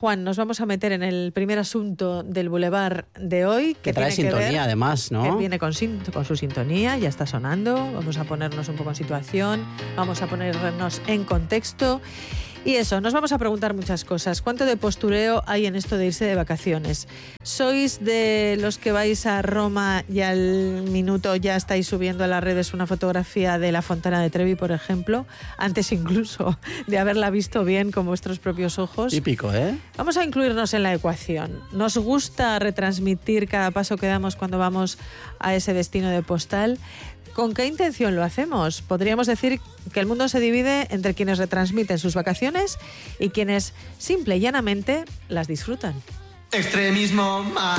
Juan, nos vamos a meter en el primer asunto del Boulevard de hoy. Que trae sintonía, además, ¿no? Que viene con su sintonía, ya está sonando. Vamos a ponernos un poco en situación, vamos a ponernos en contexto. Y eso, nos vamos a preguntar muchas cosas. ¿Cuánto de postureo hay en esto de irse de vacaciones? ¿Sois de los que vais a Roma y al minuto ya estáis subiendo a las redes una fotografía de la Fontana de Trevi, por ejemplo? Antes incluso de haberla visto bien con vuestros propios ojos. Típico, ¿eh? Vamos a incluirnos en la ecuación. ¿Nos gusta retransmitir cada paso que damos cuando vamos a ese destino de postal? ¿Con qué intención lo hacemos? Podríamos decir que el mundo se divide entre quienes retransmiten sus vacaciones y quienes simple y llanamente las disfrutan. Extremismo mal.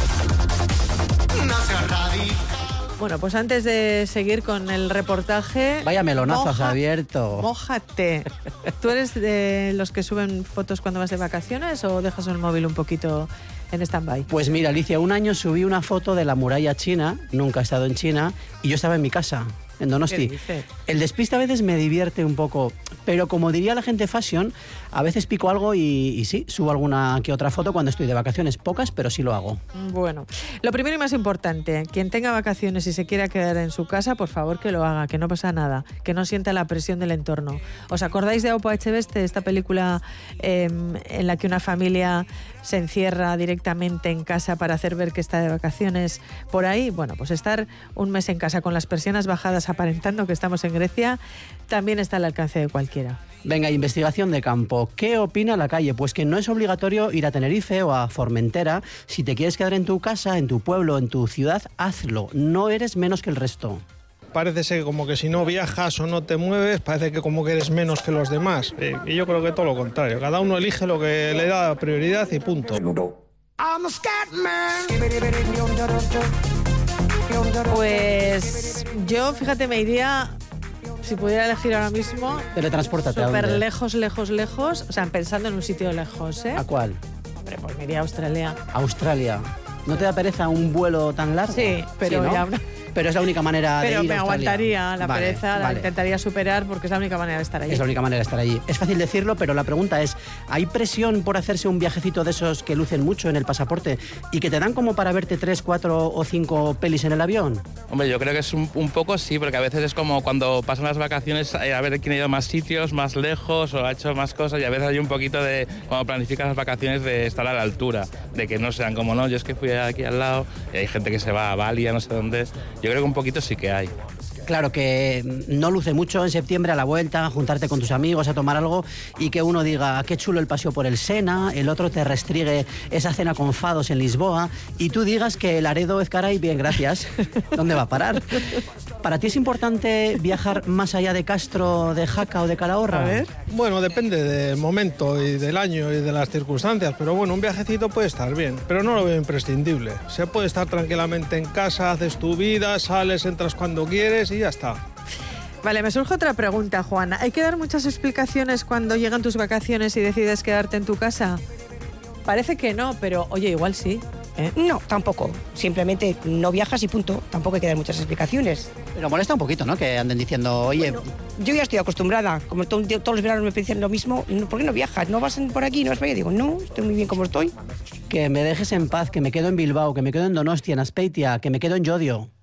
No seas radical. Bueno, pues antes de seguir con el reportaje... Vaya melonazo has abierto. Mójate. ¿Tú eres de los que suben fotos cuando vas de vacaciones o dejas el móvil un poquito en stand-by? Pues mira, Alicia, un año subí una foto de la muralla china, nunca he estado en China, y yo estaba en mi casa, en Donosti. ¿Qué dices? El despiste a veces me divierte un poco, pero como diría la gente fashion, a veces pico algo y sí, subo alguna que otra foto cuando estoy de vacaciones, pocas, pero sí lo hago. Bueno, lo primero y más importante, quien tenga vacaciones y se quiera quedar en su casa, por favor que lo haga, que no pasa nada, que no sienta la presión del entorno. ¿Os acordáis de Aupa Echeveste, esta película en la que una familia se encierra directamente en casa para hacer ver que está de vacaciones por ahí? Bueno, pues estar un mes en casa con las persianas bajadas aparentando que estamos en Grecia también está al alcance de cualquiera. Venga, investigación de campo. ¿Qué opina la calle? Pues que no es obligatorio ir a Tenerife o a Formentera. Si te quieres quedar en tu casa, en tu pueblo, en tu ciudad, hazlo. No eres menos que el resto. Parece ser como que si no viajas o no te mueves, parece que como que eres menos que los demás. Y yo creo que todo lo contrario. Cada uno elige lo que le da prioridad y punto. Pues yo, fíjate, me iría... Si pudiera elegir ahora mismo, teletranspórtate. Súper lejos, o sea, pensando en un sitio lejos, ¿eh? ¿A cuál? Hombre, pues me iría a Australia. Australia. ¿No te da pereza un vuelo tan largo? Sí, pero sí, ¿no? ya... Pero es la única manera de ir a Australia. Pero me aguantaría la pereza, la vale. intentaría superar porque es la única manera de estar allí. Es la única manera de estar allí. Es fácil decirlo, pero la pregunta es, ¿hay presión por hacerse un viajecito de esos que lucen mucho en el pasaporte y que te dan como para verte 3, 4 o 5 pelis en el avión? Hombre, yo creo que es un poco sí, porque a veces es como cuando pasan las vacaciones a ver quién ha ido a más sitios, más lejos o ha hecho más cosas, y a veces hay un poquito de, cuando planificas las vacaciones, de estar a la altura, de que no sean como, no, yo es que fui aquí al lado y hay gente que se va a Bali, a no sé dónde. Yo creo que un poquito sí que hay. Claro que no luce mucho en septiembre a la vuelta, juntarte con tus amigos a tomar algo y que uno diga qué chulo el paseo por el Sena, el otro te restriegue esa cena con fados en Lisboa y tú digas que Laredo Ezcaray, bien, gracias. ¿Dónde va a parar? ¿Para ti es importante viajar más allá de Castro, de Jaca o de Calahorra? A ver. Bueno, depende del momento y del año y de las circunstancias, pero bueno, un viajecito puede estar bien, pero no lo veo imprescindible. Se puede estar tranquilamente en casa, haces tu vida, sales, entras cuando quieres y ya está. Vale, me surge otra pregunta, Juana. ¿Hay que dar muchas explicaciones cuando llegan tus vacaciones y decides quedarte en tu casa? Parece que no, pero oye, igual sí. No, tampoco. Simplemente no viajas y punto. Tampoco hay que dar muchas explicaciones. Pero molesta un poquito, ¿no? Que anden diciendo, oye... Bueno, yo ya estoy acostumbrada. Como todos los veranos me dicen lo mismo, ¿por qué no viajas? ¿No vas por aquí? ¿No vas para allá? Digo, no, estoy muy bien como estoy. Que me dejes en paz, que me quedo en Bilbao, que me quedo en Donostia, en Azpeitia, que me quedo en Llodio.